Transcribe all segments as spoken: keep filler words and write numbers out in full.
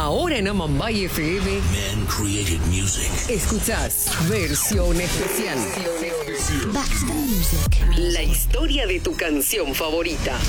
Ahora en Amambay F M. Man created music. Escuchás Versión Especial. Back to the music. La historia de tu canción favorita.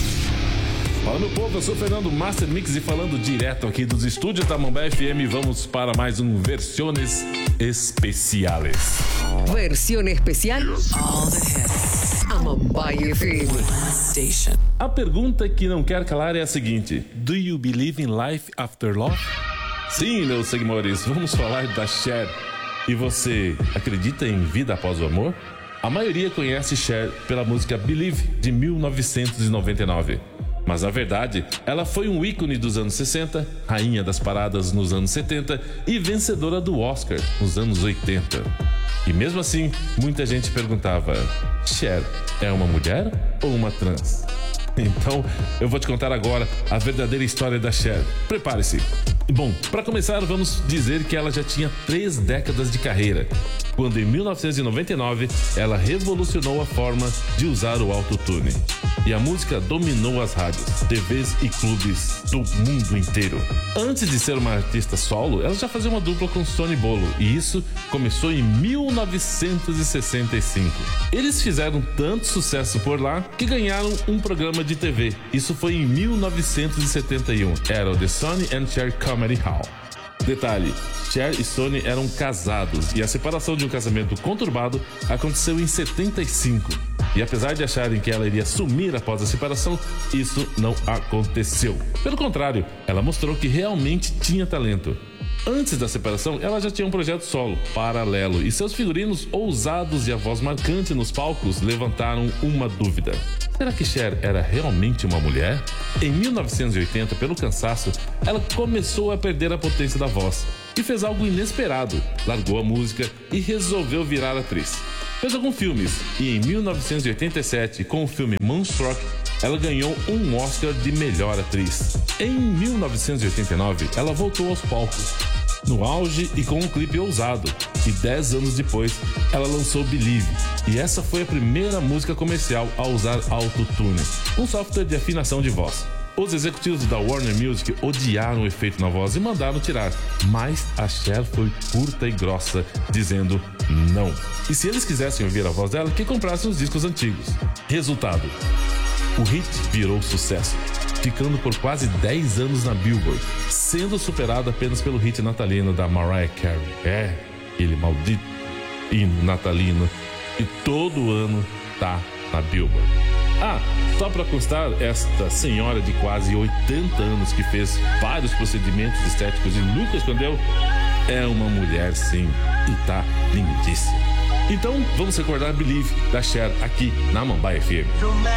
Fala, meu povo, eu sou o Fernando Master Mix e falando direto aqui dos estúdios da Amambay F M, vamos para mais um Versiones Especiales. Versión Especial. All the hits. Amambay F M. Station. A pergunta que não quer calar é a seguinte: Do you believe in life after love? Sim, meus seguidores, vamos falar da Cher. E você acredita em vida após o amor? A maioria conhece Cher pela música Believe, de mil novecentos e noventa e nove. Mas na verdade, ela foi um ícone dos anos sessenta, rainha das paradas nos anos setenta e vencedora do Oscar nos anos oitenta. E mesmo assim, muita gente perguntava: Cher é uma mulher ou uma trans? Então, eu vou te contar agora a verdadeira história da Cher. Prepare-se! Bom, para começar, vamos dizer que ela já tinha três décadas de carreira, quando em mil novecentos e noventa e nove ela revolucionou a forma de usar o autotune. E a música dominou as rádios, T Vs e clubes do mundo inteiro. Antes de ser uma artista solo, ela já fazia uma dupla com Sonny Bono, e isso começou em mil novecentos e sessenta e cinco. Eles fizeram tanto sucesso por lá que ganharam um programa de T V. Isso foi em mil novecentos e setenta e um. Era o The Sonny and Cher Comedy Hall. Detalhe: Cher e Sonny eram casados e a separação de um casamento conturbado aconteceu em setenta e cinco. E apesar de acharem que ela iria sumir após a separação, isso não aconteceu. Pelo contrário, ela mostrou que realmente tinha talento. Antes da separação, ela já tinha um projeto solo, paralelo, e seus figurinos ousados e a voz marcante nos palcos levantaram uma dúvida: será que Cher era realmente uma mulher? Em mil novecentos e oitenta, pelo cansaço, ela começou a perder a potência da voz e fez algo inesperado: largou a música e resolveu virar atriz. Fez alguns filmes e em mil novecentos e oitenta e sete, com o filme Moonstruck, ela ganhou um Oscar de melhor atriz. Em mil novecentos e oitenta e nove, ela voltou aos palcos, no auge e com um clipe ousado, e dez anos depois, ela lançou Believe, e essa foi a primeira música comercial a usar autotune, um software de afinação de voz. Os executivos da Warner Music odiaram o efeito na voz e mandaram tirar, mas a Cher foi curta e grossa, dizendo não. E se eles quisessem ouvir a voz dela, que comprassem os discos antigos. Resultado: o hit virou sucesso, ficando por quase dez anos na Billboard, sendo superado apenas pelo hit natalino da Mariah Carey. É, aquele maldito hino natalino que todo ano tá na Billboard. Ah, só pra constar, esta senhora de quase oitenta anos que fez vários procedimentos estéticos e nunca escondeu, é uma mulher sim, e tá lindíssima. Então, vamos recordar Believe da Cher aqui na Amambay F M.